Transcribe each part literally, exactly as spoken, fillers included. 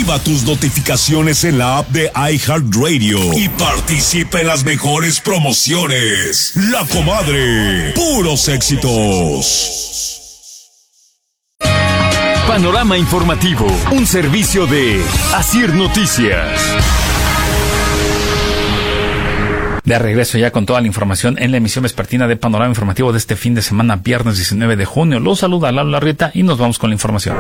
Activa tus notificaciones en la app de iHeartRadio y participa en las mejores promociones. La Comadre, puros éxitos. Panorama Informativo, un servicio de Asir Noticias. De regreso ya con toda la información en la emisión vespertina de Panorama Informativo de este fin de semana, viernes diecinueve de junio. Los saluda Lalo Larrieta y nos vamos con la información.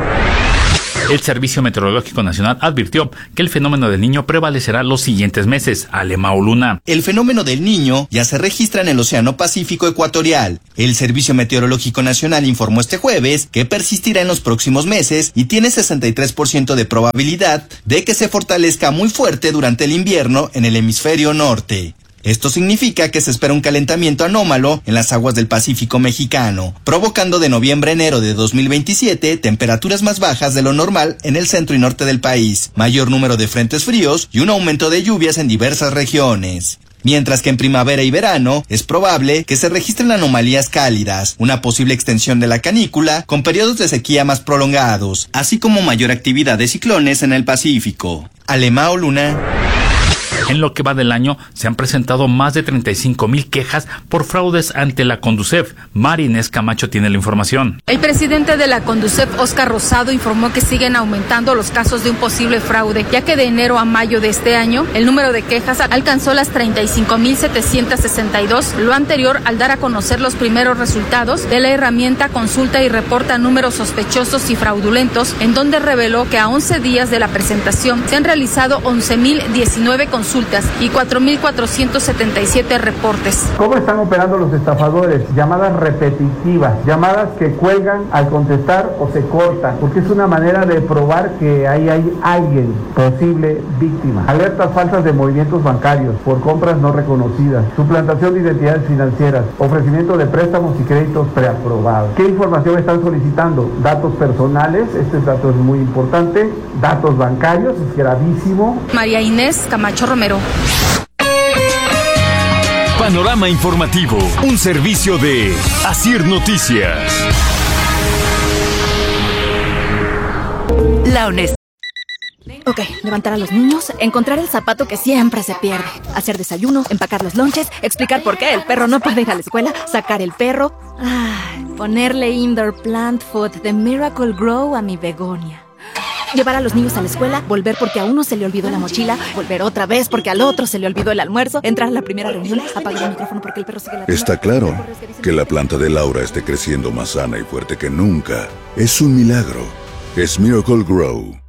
El Servicio Meteorológico Nacional advirtió que el fenómeno del Niño prevalecerá los siguientes meses. Alemao Luna. El fenómeno del Niño ya se registra en el Océano Pacífico Ecuatorial. El Servicio Meteorológico Nacional informó este jueves que persistirá en los próximos meses y tiene sesenta y tres por ciento de probabilidad de que se fortalezca muy fuerte durante el invierno en el hemisferio norte. Esto significa que se espera un calentamiento anómalo en las aguas del Pacífico mexicano, provocando de noviembre a enero de dos mil veintisiete temperaturas más bajas de lo normal en el centro y norte del país, mayor número de frentes fríos y un aumento de lluvias en diversas regiones. Mientras que en primavera y verano es probable que se registren anomalías cálidas, una posible extensión de la canícula con periodos de sequía más prolongados, así como mayor actividad de ciclones en el Pacífico. Alemao Luna. En lo que va del año, se han presentado más de treinta y cinco mil quejas por fraudes ante la Conducef. Mari Inés Camacho tiene la información. El presidente de la Conducef, Óscar Rosado, informó que siguen aumentando los casos de un posible fraude, ya que de enero a mayo de este año, el número de quejas alcanzó las treinta y cinco mil setecientos sesenta y dos, lo anterior al dar a conocer los primeros resultados de la herramienta Consulta y Reporta Números Sospechosos y Fraudulentos, en donde reveló que a once días de la presentación se han realizado once mil diecinueve consultas y cuatro mil cuatrocientos setenta y siete reportes. ¿Cómo están operando los estafadores? Llamadas repetitivas, llamadas que cuelgan al contestar o se cortan, porque es una manera de probar que ahí hay alguien posible víctima. Alertas falsas de movimientos bancarios por compras no reconocidas, suplantación de identidades financieras, ofrecimiento de préstamos y créditos preaprobados. ¿Qué información están solicitando? Datos personales, este dato es muy importante, datos bancarios, es gravísimo. María Inés Camacho Romero. Panorama Informativo, un servicio de Asir Noticias. La honestidad. Ok, levantar a los niños, encontrar el zapato que siempre se pierde, hacer desayuno, empacar los lonches, explicar por qué el perro no puede ir a la escuela, sacar el perro, ay, ponerle indoor plant food de Miracle Grow a mi begonia. Llevar a los niños a la escuela, volver porque a uno se le olvidó la mochila, volver otra vez porque al otro se le olvidó el almuerzo, entrar a la primera reunión, apagar el micrófono porque el perro sigue la... Está claro que la planta de Laura esté creciendo más sana y fuerte que nunca. Es un milagro. Es Miracle Grow.